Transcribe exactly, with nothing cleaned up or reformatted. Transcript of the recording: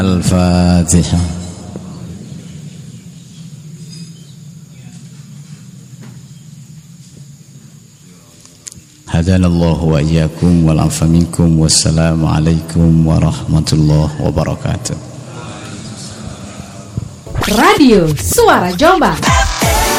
Al-Fatihah. Hadanallahu wa iyyakum wal afa minkum. Wassalamu alaikum warahmatullahi wabarakatuh. Radio Suara Jombang.